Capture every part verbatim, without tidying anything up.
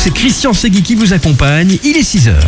c'est Christian Segui qui vous accompagne, il est six heures.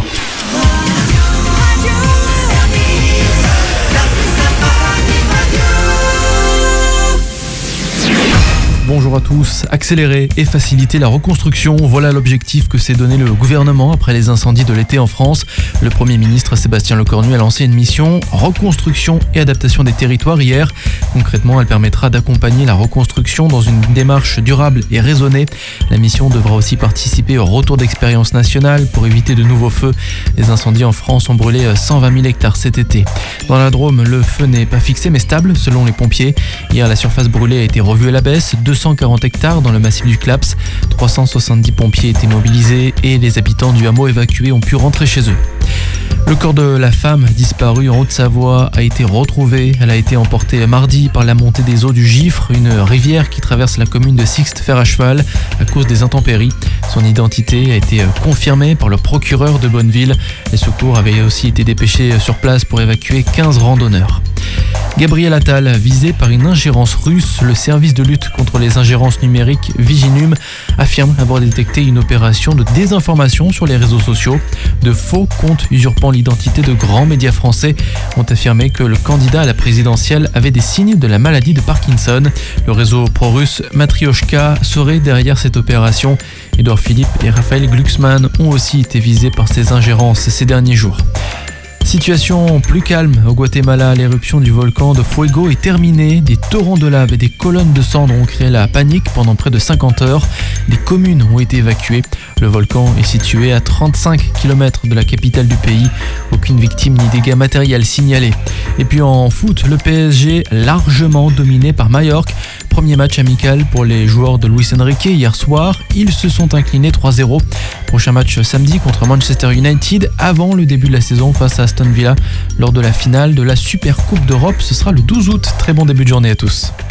Bonjour à tous. Accélérer et faciliter la reconstruction, voilà l'objectif que s'est donné le gouvernement après les incendies de l'été en France. Le Premier ministre Sébastien Lecornu a lancé une mission reconstruction et adaptation des territoires hier. Concrètement, elle permettra d'accompagner la reconstruction dans une démarche durable et raisonnée. La mission devra aussi participer au retour d'expérience nationale pour éviter de nouveaux feux. Les incendies en France ont brûlé cent vingt mille hectares cet été. Dans la Drôme, le feu n'est pas fixé mais stable selon les pompiers. Hier, la surface brûlée a été revue à la baisse. deux cent quarante hectares dans le massif du Claps. trois cent soixante-dix pompiers étaient mobilisés et les habitants du hameau évacués ont pu rentrer chez eux. Le corps de la femme disparue en Haute-Savoie a été retrouvé. Elle a été emportée mardi par la montée des eaux du Gifre, une rivière qui traverse la commune de Sixte-Fer à cheval à cause des intempéries. Son identité a été confirmée par le procureur de Bonneville. Les secours avaient aussi été dépêchés sur place pour évacuer quinze randonneurs. Gabriel Attal, visé par une ingérence russe, le service de lutte contre les ingérences numériques Viginum affirme avoir détecté une opération de désinformation sur les réseaux sociaux. De faux comptes usurpant l'identité de grands médias français ont affirmé que le candidat à la présidentielle avait des signes de la maladie de Parkinson. Le réseau pro-russe Matrioshka serait derrière cette opération. Édouard Philippe et Raphaël Glucksmann ont aussi été visés par ces ingérences ces derniers jours. Situation plus calme au Guatemala, l'éruption du volcan de Fuego est terminée. Des torrents de lave et des colonnes de cendres ont créé la panique pendant près de cinquante heures. Des communes ont été évacuées. Le volcan est situé à trente-cinq kilomètres de la capitale du pays. Aucune victime ni dégâts matériels signalés. Et puis en foot, le P S G largement dominé par Majorque. Premier match amical pour les joueurs de Luis Enrique hier soir. Ils se sont inclinés trois zéro. Prochain match samedi contre Manchester United avant le début de la saison face à Aston Villa lors de la finale de la Super Coupe d'Europe. Ce sera le douze août. Très bon début de journée à tous.